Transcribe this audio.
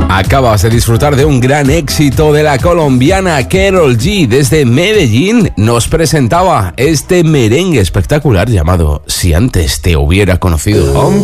Acabas de disfrutar de un gran éxito de la colombiana Karol G. Desde Medellín nos presentaba este merengue espectacular llamado Si antes te hubiera conocido.